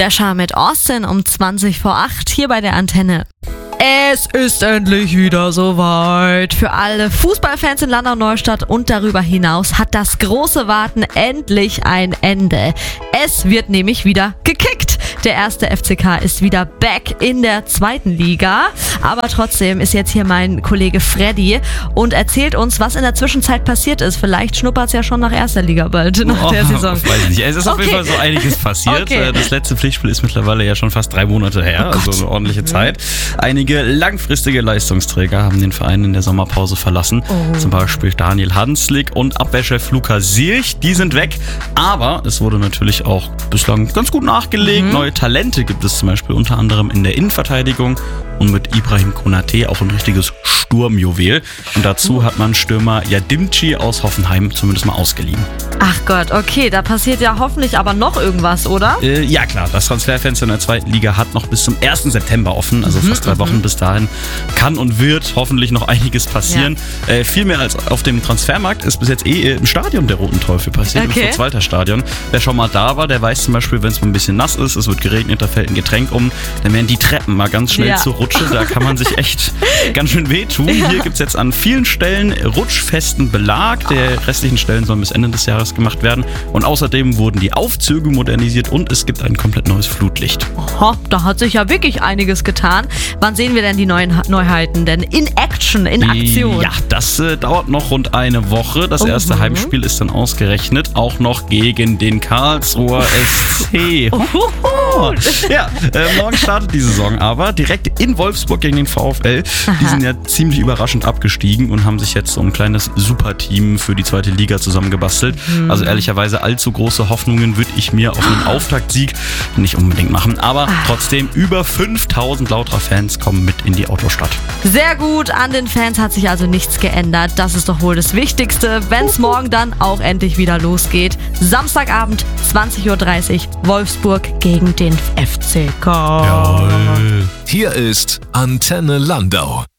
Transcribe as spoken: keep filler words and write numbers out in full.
Dasher mit Austin um zwanzig vor acht hier bei der Antenne. Es ist endlich wieder soweit. Für alle Fußballfans in Landau-Neustadt und darüber hinaus hat das große Warten endlich ein Ende. Es wird nämlich wieder gekickt. Der erste F C K ist wieder back in der zweiten Liga. Aber trotzdem ist jetzt hier mein Kollege Freddy und erzählt uns, was in der Zwischenzeit passiert ist. Vielleicht schnuppert es ja schon nach erster Liga bald, nach oh, der Saison. Weiß ich nicht. Es ist okay. auf jeden Fall so einiges passiert. Okay. Das letzte Pflichtspiel ist mittlerweile ja schon fast drei Monate her, oh also eine ordentliche Zeit. Einige langfristige Leistungsträger haben den Verein in der Sommerpause verlassen. Oh. Zum Beispiel Daniel Hanslik und Abwehrchef Lukas Sierch. Die sind weg. Aber es wurde natürlich auch bislang ganz gut nachgelegt. Mhm. Neue Talente gibt es zum Beispiel unter anderem in der Innenverteidigung und mit Ibrahim Konate auch ein richtiges Sturmjuwel. Und dazu hat man Stürmer Yadimchi aus Hoffenheim zumindest mal ausgeliehen. Ach Gott, okay, da passiert ja hoffentlich aber noch irgendwas, oder? Äh, ja klar, das Transferfenster in der zweiten Liga hat noch bis zum ersten September offen, also mhm, fast drei Wochen. Bis dahin kann und wird hoffentlich noch einiges passieren. Ja. Äh, viel mehr als auf dem Transfermarkt ist bis jetzt eh im Stadion der Roten Teufel passiert, okay. im Fritz-Walter Stadion. Wer schon mal da war, der weiß zum Beispiel, wenn es mal ein bisschen nass ist, es wird geregnet, da fällt ein Getränk um, dann werden die Treppen mal ganz schnell ja. zur Rutsche, da kann man sich echt ganz schön wehtun. Ja. Hier gibt es jetzt an vielen Stellen rutschfesten Belag, der restlichen Stellen sollen bis Ende des Jahres gemacht werden und außerdem wurden die Aufzüge modernisiert und es gibt ein komplett neues Flutlicht. Oho, da hat sich ja wirklich einiges getan. Wann sehen wir denn die neuen Neuheiten denn in Action, in Aktion? Ja, das äh, dauert noch rund eine Woche. Das erste mhm. Heimspiel ist dann ausgerechnet auch noch gegen den Karlsruher S C. Oh. Ja, äh, morgen startet die Saison aber direkt in Wolfsburg gegen den VfL. Aha. Die sind ja ziemlich überraschend abgestiegen und haben sich jetzt so ein kleines Superteam für die zweite Liga zusammengebastelt. Mhm. Also ehrlicherweise allzu große Hoffnungen würde ich mir auf einen Auftaktsieg nicht unbedingt machen. Aber trotzdem, über fünftausend lauter Fans kommen mit in die Autostadt. Sehr gut, an den Fans hat sich also nichts geändert. Das ist doch wohl das Wichtigste, wenn es morgen dann auch endlich wieder losgeht. Samstagabend, zwanzig Uhr dreißig, Wolfsburg gegen den F C K. Jawohl. Hier ist Antenne Landau.